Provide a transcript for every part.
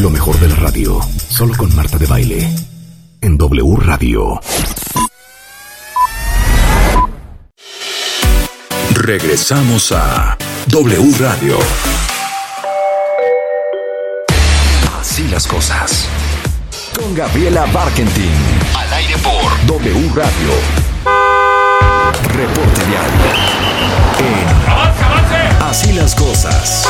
Lo mejor de la radio, solo con Marta de Baile, en W Radio. Regresamos a W Radio. Así las cosas. Con Gabriela Barkentin. Al aire por W Radio. Reporte diario. En Así las cosas.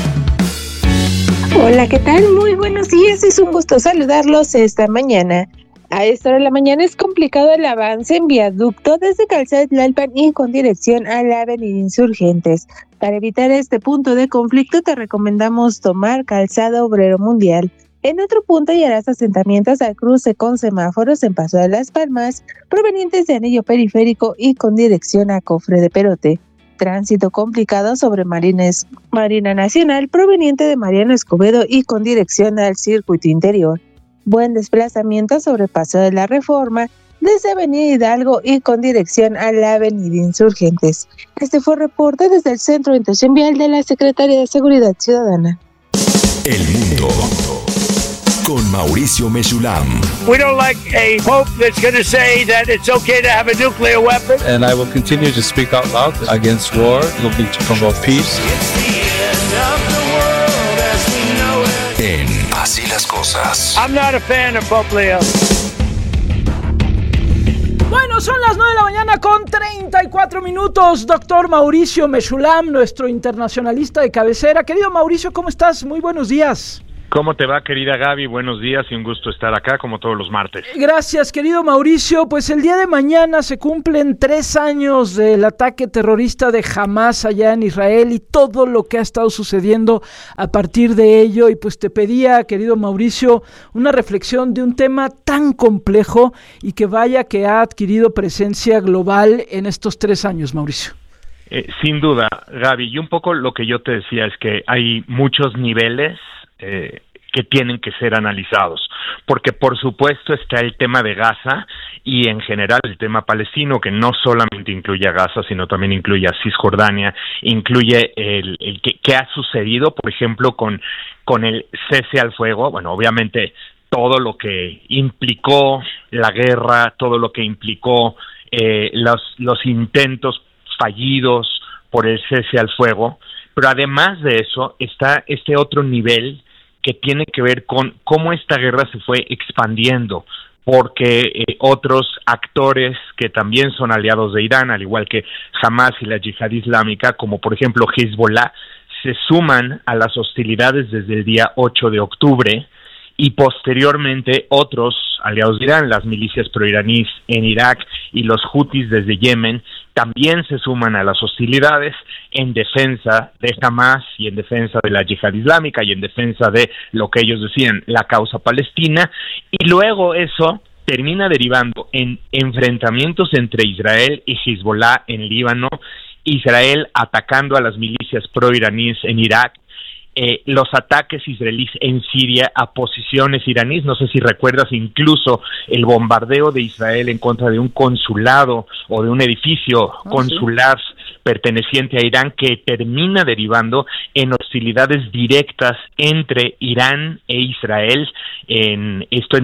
Hola, ¿qué tal? Muy buenos días, es un gusto saludarlos esta mañana. A esta hora de la mañana es complicado el avance en viaducto desde Calzada Tlalpan y con dirección a la Avenida Insurgentes. Para evitar este punto de conflicto te recomendamos tomar Calzada Obrero Mundial. En otro punto hallarás asentamientos al cruce con semáforos en Paso de las Palmas, provenientes de Anillo Periférico y con dirección a Cofre de Perote. Tránsito complicado sobre Marina Nacional, proveniente de Mariano Escobedo y con dirección al circuito interior. Buen desplazamiento sobre Paso de la Reforma, desde Avenida Hidalgo y con dirección a la Avenida Insurgentes. Este fue el reporte desde el Centro de Orientación Vial de la Secretaría de Seguridad Ciudadana. El mundo con Mauricio Meshulam. We don't like a pope that's going to say that it's okay to have a nuclear weapon. And I will continue to speak out loud against war, looking to promote peace. En Así las cosas. I'm not a fan of Pope Leo. Bueno, son las 9 de la mañana con 34 minutos. Doctor Mauricio Meshulam, nuestro internacionalista de cabecera. Querido Mauricio, ¿cómo estás? Muy buenos días. ¿Cómo te va, querida Gaby? Buenos días y un gusto estar acá como todos los martes. Gracias, querido Mauricio. Pues el día de mañana se cumplen 3 años del ataque terrorista de Hamás allá en Israel y todo lo que ha estado sucediendo a partir de ello. Y pues te pedía, querido Mauricio, una reflexión de un tema tan complejo y que vaya que ha adquirido presencia global en estos 3 años, Mauricio. Sin duda, Gaby. Y un poco lo que yo te decía es que hay muchos niveles que tienen que ser analizados, porque por supuesto está el tema de Gaza y en general el tema palestino, que no solamente incluye a Gaza, sino también incluye a Cisjordania, incluye el que ha sucedido, por ejemplo, con el cese al fuego. Bueno, obviamente todo lo que implicó la guerra, todo lo que implicó los intentos fallidos por el cese al fuego, pero además de eso está este otro nivel que tiene que ver con cómo esta guerra se fue expandiendo, porque otros actores que también son aliados de Irán, al igual que Hamás y la Yihad Islámica, como por ejemplo Hezbollah, se suman a las hostilidades desde el día 8 de octubre, y posteriormente otros aliados de Irán, las milicias proiraníes en Irak y los hutis desde Yemen, también se suman a las hostilidades en defensa de Hamás y en defensa de la Yihad Islámica y en defensa de lo que ellos decían, la causa palestina, y luego eso termina derivando en enfrentamientos entre Israel y Hezbollah en Líbano, Israel atacando a las milicias proiraníes en Irak, los ataques israelíes en Siria a posiciones iraníes. No sé si recuerdas incluso el bombardeo de Israel en contra de un consulado o de un edificio consular perteneciente a Irán, que termina derivando en hostilidades directas entre Irán e Israel, en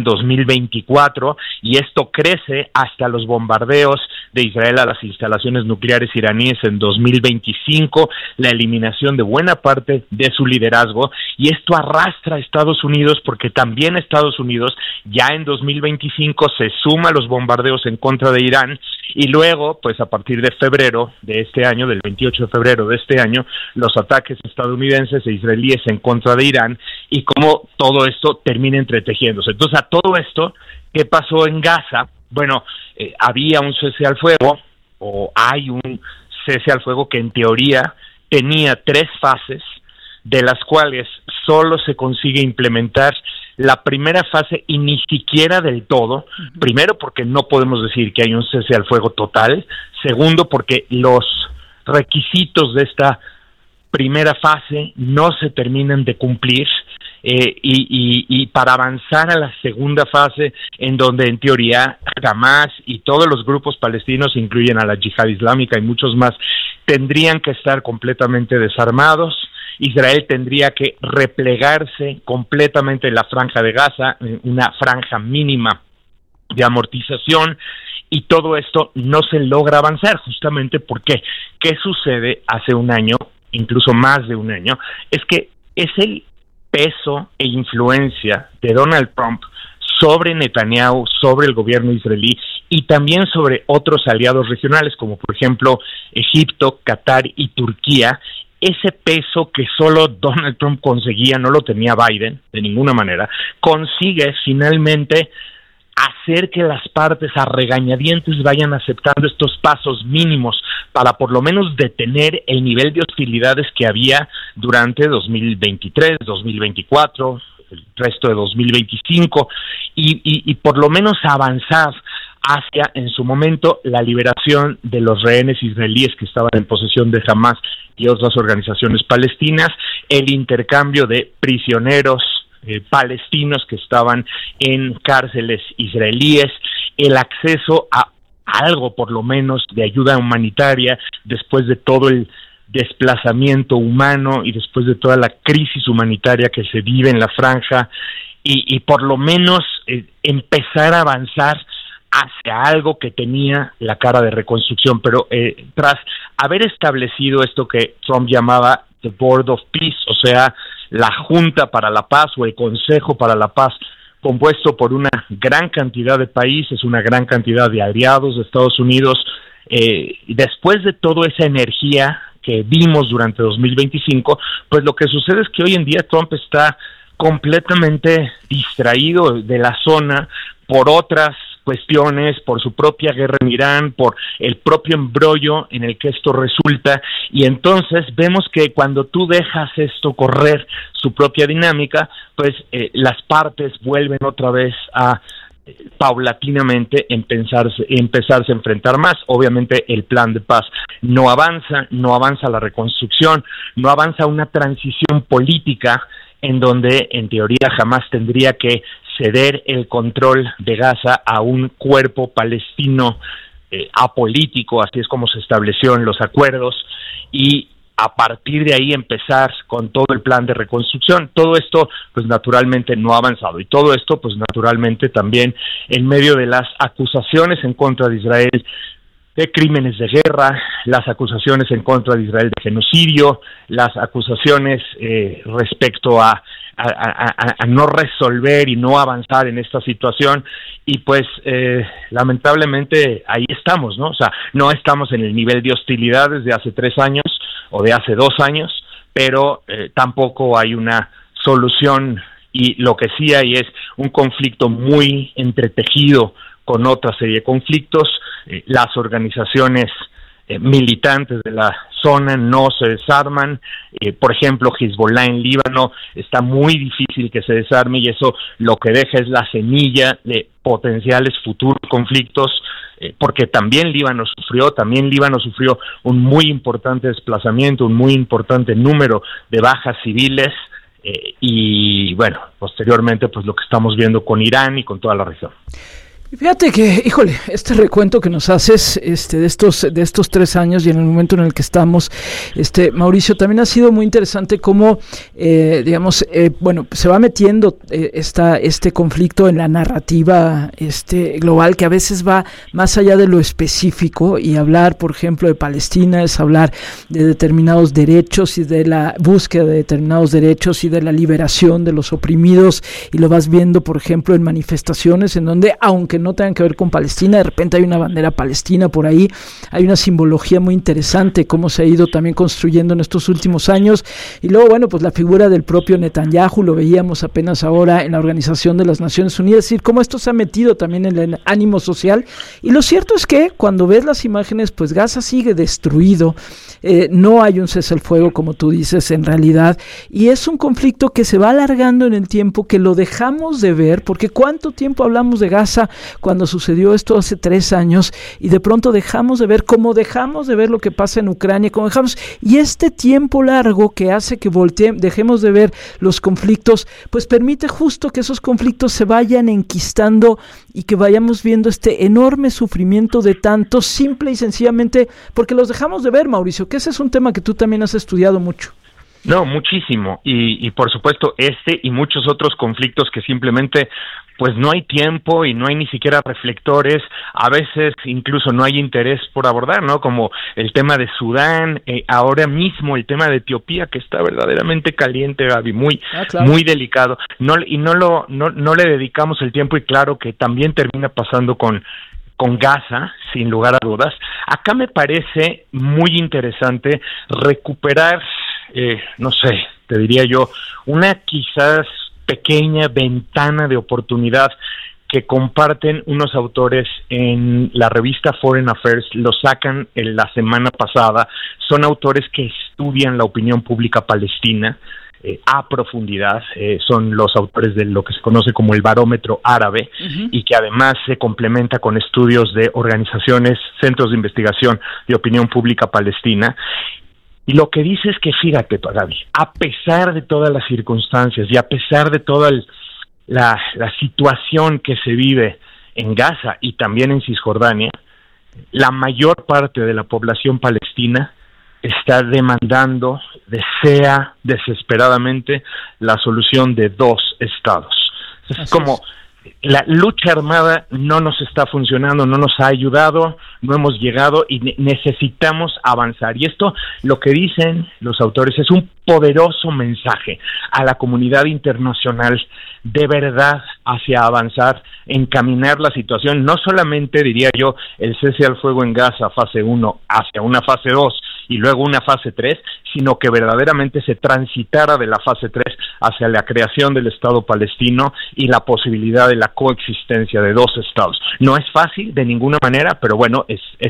2024, y esto crece hasta los bombardeos de Israel a las instalaciones nucleares iraníes en 2025, la eliminación de buena parte de su liderazgo, y esto arrastra a Estados Unidos, porque también Estados Unidos ya en 2025 se suma a los bombardeos en contra de Irán, y luego, pues a partir de febrero de este año, del 28 de febrero de este año, los ataques estadounidenses e israelíes en contra de Irán, y cómo todo esto termina entretejiéndose. Entonces, a todo esto, ¿qué pasó en Gaza? Bueno, había un cese al fuego, o hay un cese al fuego que en teoría tenía 3 fases, de las cuales solo se consigue implementar la primera fase y ni siquiera del todo. Primero, porque no podemos decir que hay un cese al fuego total. Segundo, porque los requisitos de esta primera fase no se terminan de cumplir, y para avanzar a la segunda fase, en donde en teoría Hamás y todos los grupos palestinos, incluyen a la Yihad Islámica y muchos más, tendrían que estar completamente desarmados, Israel tendría que replegarse completamente en la franja de Gaza, una franja mínima de amortización, y todo esto no se logra avanzar justamente porque ¿qué sucede hace un año, incluso más de un año? Es que es el peso e influencia de Donald Trump sobre Netanyahu, sobre el gobierno israelí y también sobre otros aliados regionales como por ejemplo Egipto, Qatar y Turquía. Ese peso que solo Donald Trump conseguía, no lo tenía Biden de ninguna manera, consigue finalmente hacer que las partes a regañadientes vayan aceptando estos pasos mínimos para por lo menos detener el nivel de hostilidades que había durante 2023, 2024, el resto de 2025, y por lo menos avanzar hacia, en su momento, la liberación de los rehenes israelíes que estaban en posesión de Hamás y otras organizaciones palestinas, el intercambio de prisioneros palestinos que estaban en cárceles israelíes, el acceso a algo por lo menos de ayuda humanitaria después de todo el desplazamiento humano y después de toda la crisis humanitaria que se vive en la franja, y por lo menos empezar a avanzar hacia algo que tenía la cara de reconstrucción. Pero tras haber establecido esto que Trump llamaba The Board of Peace, o sea, la Junta para la Paz o el Consejo para la Paz, compuesto por una gran cantidad de países, una gran cantidad de aliados de Estados Unidos, después de toda esa energía que vimos durante 2025, pues lo que sucede es que hoy en día Trump está completamente distraído de la zona por otras cuestiones, por su propia guerra en Irán, por el propio embrollo en el que esto resulta, y entonces vemos que cuando tú dejas esto correr su propia dinámica, pues las partes vuelven otra vez a paulatinamente empezarse a enfrentar más. Obviamente el plan de paz no avanza la reconstrucción, no avanza una transición política en donde en teoría jamás tendría que ceder el control de Gaza a un cuerpo palestino apolítico, así es como se estableció en los acuerdos, y a partir de ahí empezar con todo el plan de reconstrucción. Todo esto pues naturalmente no ha avanzado, y todo esto pues naturalmente también en medio de las acusaciones en contra de Israel de crímenes de guerra, las acusaciones en contra de Israel de genocidio, las acusaciones respecto a no resolver y no avanzar en esta situación, y pues lamentablemente ahí estamos, ¿no? O sea, no estamos en el nivel de hostilidades de hace 3 años o de hace 2 años, pero tampoco hay una solución, y lo que sí hay es un conflicto muy entretejido con otra serie de conflictos. Las organizaciones militantes de la zona no se desarman. Por ejemplo, Hezbollah en Líbano está muy difícil que se desarme, y eso lo que deja es la semilla de potenciales futuros conflictos, porque también Líbano sufrió un muy importante desplazamiento, un muy importante número de bajas civiles, y bueno, posteriormente pues lo que estamos viendo con Irán y con toda la región. Fíjate que, híjole, este recuento que nos haces de estos 3 años y en el momento en el que estamos, Mauricio, también ha sido muy interesante cómo, se va metiendo este conflicto en la narrativa global, que a veces va más allá de lo específico, y hablar, por ejemplo, de Palestina es hablar de determinados derechos y de la búsqueda de determinados derechos y de la liberación de los oprimidos, y lo vas viendo, por ejemplo, en manifestaciones en donde, aunque no tengan que ver con Palestina, de repente hay una bandera palestina por ahí, hay una simbología muy interesante, cómo se ha ido también construyendo en estos últimos años. Y luego, bueno, pues la figura del propio Netanyahu, lo veíamos apenas ahora en la Organización de las Naciones Unidas, es decir, cómo esto se ha metido también en el ánimo social. Y lo cierto es que cuando ves las imágenes, pues Gaza sigue destruido, no hay un cese al fuego, como tú dices, en realidad, y es un conflicto que se va alargando en el tiempo, que lo dejamos de ver, porque ¿cuánto tiempo hablamos de Gaza cuando sucedió esto hace 3 años, y de pronto dejamos de ver, como dejamos de ver lo que pasa en Ucrania, como dejamos, y este tiempo largo que hace que dejemos de ver los conflictos, pues permite justo que esos conflictos se vayan enquistando y que vayamos viendo este enorme sufrimiento de tantos, simple y sencillamente porque los dejamos de ver, Mauricio, que ese es un tema que tú también has estudiado mucho. No, muchísimo. Y por supuesto, y muchos otros conflictos que simplemente pues no hay tiempo y no hay ni siquiera reflectores, a veces incluso no hay interés por abordar, ¿no? Como el tema de Sudán, ahora mismo el tema de Etiopía, que está verdaderamente caliente, Gaby, muy delicado. No le dedicamos el tiempo, y claro que también termina pasando con Gaza, sin lugar a dudas. Acá me parece muy interesante recuperar, no sé, te diría yo, una quizás pequeña ventana de oportunidad que comparten unos autores en la revista Foreign Affairs, lo sacan en la semana pasada. Son autores que estudian la opinión pública palestina a profundidad, son los autores de lo que se conoce como el barómetro árabe, y que además se complementa con estudios de organizaciones, centros de investigación de opinión pública palestina. Y lo que dice es que, fíjate, Gaby, a pesar de todas las circunstancias y a pesar de toda la situación que se vive en Gaza y también en Cisjordania, la mayor parte de la población palestina está demandando, desea desesperadamente la solución de 2 estados. Es como la lucha armada no nos está funcionando, no nos ha ayudado, no hemos llegado y necesitamos avanzar. Y esto, lo que dicen los autores, es un poderoso mensaje a la comunidad internacional de verdad hacia avanzar, encaminar la situación, no solamente, diría yo, el cese al fuego en Gaza, fase 1, hacia una fase 2 y luego una fase 3, sino que verdaderamente se transitara de la fase 3 hacia la creación del Estado palestino y la posibilidad de la coexistencia de 2 estados. No es fácil de ninguna manera, pero bueno,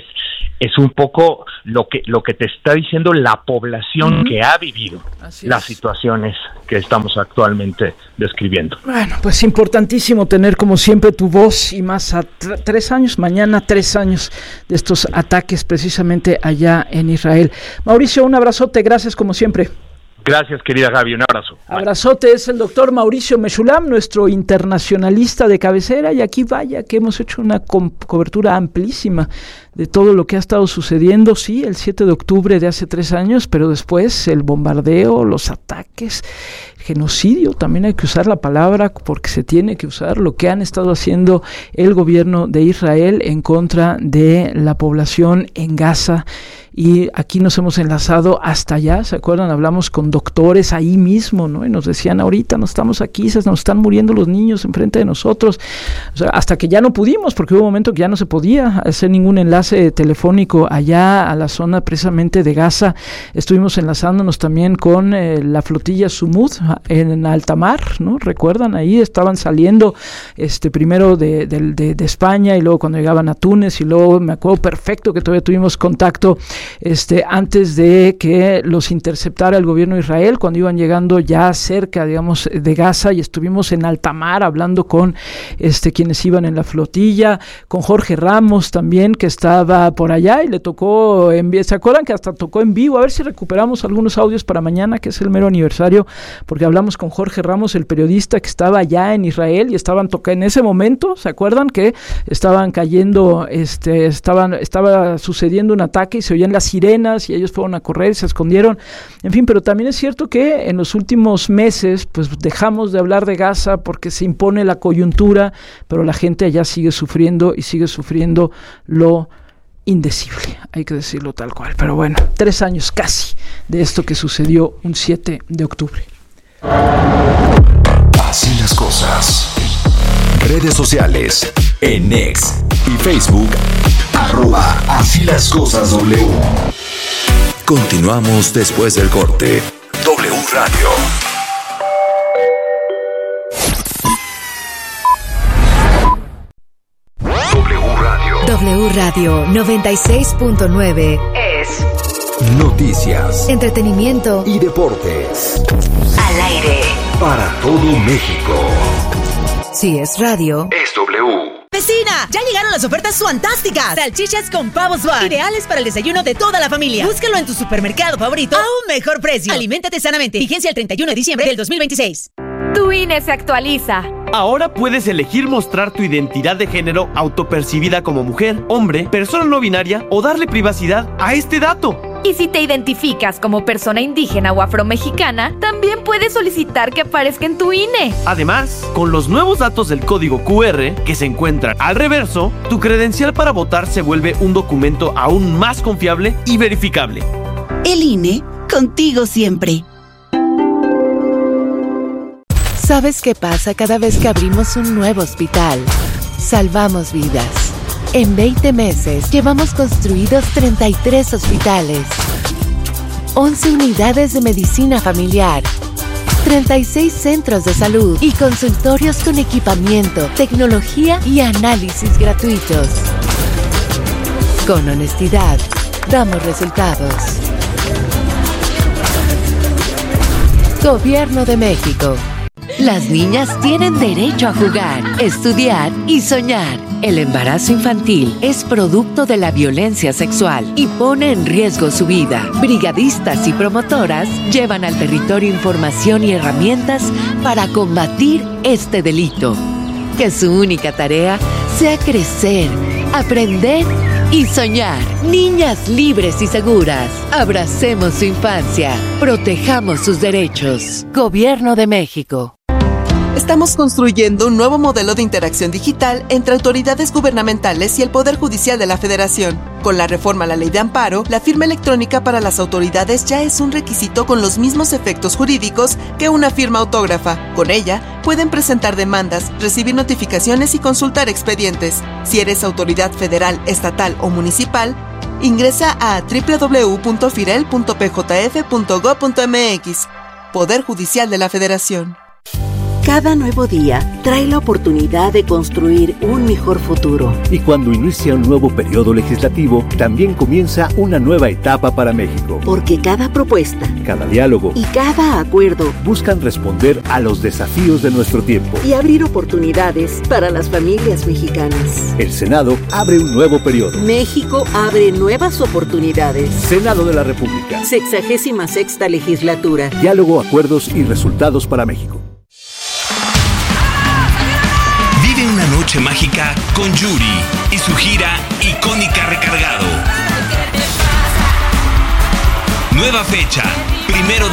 es un poco lo que te está diciendo la población que ha vivido las situaciones que estamos actualmente describiendo. Bueno, pues importantísimo tener como siempre tu voz, y más a 3 años, mañana 3 años de estos ataques precisamente allá en Israel. Mauricio, un abrazote, gracias como siempre. Gracias, querida Gaby, un abrazo. Abrazote, es el doctor Mauricio Meshulam, nuestro internacionalista de cabecera, y aquí vaya que hemos hecho una cobertura amplísima de todo lo que ha estado sucediendo, sí, el 7 de octubre de hace 3 años, pero después el bombardeo, los ataques, genocidio, también hay que usar la palabra porque se tiene que usar, lo que han estado haciendo el gobierno de Israel en contra de la población en Gaza. Y aquí nos hemos enlazado hasta allá, ¿se acuerdan? Hablamos con doctores ahí mismo, ¿no? Y nos decían, ahorita no estamos aquí, se nos están muriendo los niños enfrente de nosotros. O sea, hasta que ya no pudimos, porque hubo un momento que ya no se podía hacer ningún enlace telefónico allá a la zona precisamente de Gaza. Estuvimos enlazándonos también con la flotilla Sumud en alta mar, ¿no? ¿Recuerdan? Ahí estaban saliendo primero de España, y luego cuando llegaban a Túnez, y luego me acuerdo perfecto que todavía tuvimos contacto antes de que los interceptara el gobierno de Israel, cuando iban llegando ya cerca, digamos, de Gaza, y estuvimos en alta mar hablando con quienes iban en la flotilla, con Jorge Ramos también, que estaba por allá, y le tocó, ¿se acuerdan que hasta tocó en vivo? A ver si recuperamos algunos audios para mañana, que es el mero aniversario, porque hablamos con Jorge Ramos, el periodista que estaba allá en Israel, y estaban tocando en ese momento, ¿se acuerdan? Que estaban cayendo, estaba sucediendo un ataque y se oían las sirenas, y ellos fueron a correr, se escondieron, en fin. Pero también es cierto que en los últimos meses pues dejamos de hablar de Gaza porque se impone la coyuntura, pero la gente allá sigue sufriendo, y sigue sufriendo lo indecible, hay que decirlo tal cual. Pero bueno, 3 años casi de esto que sucedió un 7 de octubre. Así las cosas. Redes sociales, en X y Facebook, @Así las cosas W. Continuamos después del corte. W Radio. W Radio 96.9 es noticias, entretenimiento y deportes. Al aire Para todo México. Si es radio, es W. ¡Vecina! ¡Ya llegaron las ofertas fantásticas! Salchichas con pavo Swan, ideales para el desayuno de toda la familia. Búscalo en tu supermercado favorito a un mejor precio. Aliméntate sanamente. Vigencia el 31 de diciembre del 2026. Tu INE se actualiza. Ahora puedes elegir mostrar tu identidad de género autopercibida como mujer, hombre, persona no binaria, o darle privacidad a este dato. Y si te identificas como persona indígena o afromexicana, también puedes solicitar que aparezca en tu INE. Además, con los nuevos datos del código QR que se encuentran al reverso, tu credencial para votar se vuelve un documento aún más confiable y verificable. El INE, contigo siempre. ¿Sabes qué pasa cada vez que abrimos un nuevo hospital? Salvamos vidas. En 20 meses llevamos construidos 33 hospitales, 11 unidades de medicina familiar, 36 centros de salud y consultorios con equipamiento, tecnología y análisis gratuitos. Con honestidad, damos resultados. Gobierno de México. Las niñas tienen derecho a jugar, estudiar y soñar. El embarazo infantil es producto de la violencia sexual y pone en riesgo su vida. Brigadistas y promotoras llevan al territorio información y herramientas para combatir este delito. Que su única tarea sea crecer, aprender y soñar. Niñas libres y seguras. Abracemos su infancia. Protejamos sus derechos. Gobierno de México. Estamos construyendo un nuevo modelo de interacción digital entre autoridades gubernamentales y el Poder Judicial de la Federación. Con la reforma a la Ley de Amparo, la firma electrónica para las autoridades ya es un requisito con los mismos efectos jurídicos que una firma autógrafa. Con ella, pueden presentar demandas, recibir notificaciones y consultar expedientes. Si eres autoridad federal, estatal o municipal, ingresa a www.firel.pjf.gov.mx. Poder Judicial de la Federación. Cada nuevo día trae la oportunidad de construir un mejor futuro. Y cuando inicia un nuevo periodo legislativo, también comienza una nueva etapa para México. Porque cada propuesta, cada diálogo y cada acuerdo buscan responder a los desafíos de nuestro tiempo y abrir oportunidades para las familias mexicanas. El Senado abre un nuevo periodo. México abre nuevas oportunidades. Senado de la República. 66ª legislatura. Diálogo, acuerdos y resultados para México. Una noche mágica con Yuri y su gira Icónica Recargado. Nueva fecha, 1